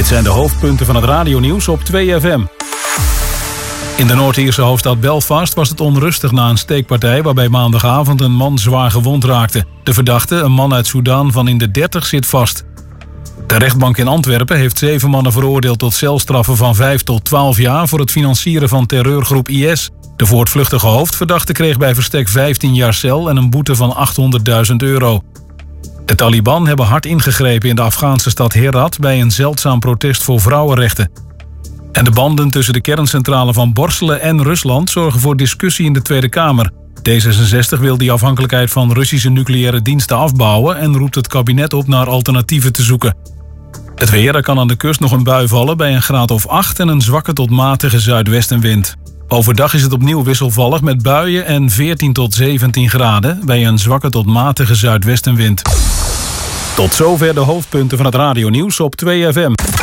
Dit zijn de hoofdpunten van het radionieuws op 2FM. In de Noord-Ierse hoofdstad Belfast was het onrustig na een steekpartij waarbij maandagavond een man zwaar gewond raakte. De verdachte, een man uit Soedan van in de 30, zit vast. De rechtbank in Antwerpen heeft 7 mannen veroordeeld tot celstraffen van 5 tot 12 jaar voor het financieren van terreurgroep IS. De voortvluchtige hoofdverdachte kreeg bij verstek 15 jaar cel en een boete van €800.000. De Taliban hebben hard ingegrepen in de Afghaanse stad Herat bij een zeldzaam protest voor vrouwenrechten. En de banden tussen de kerncentrale van Borselen en Rusland zorgen voor discussie in de Tweede Kamer. D66 wil die afhankelijkheid van Russische nucleaire diensten afbouwen en roept het kabinet op naar alternatieven te zoeken. Het weer, er kan aan de kust nog een bui vallen bij een graad of 8 en een zwakke tot matige zuidwestenwind. Overdag is het opnieuw wisselvallig met buien en 14 tot 17 graden bij een zwakke tot matige zuidwestenwind. Tot zover de hoofdpunten van het radionieuws op 2FM.